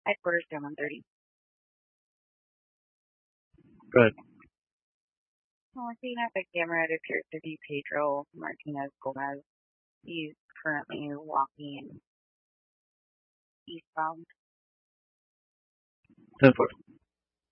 Headquarters down 130. Good. Well, looking at the camera, it appears to be Pedro Martinez Gomez. He's currently walking eastbound. 10-4.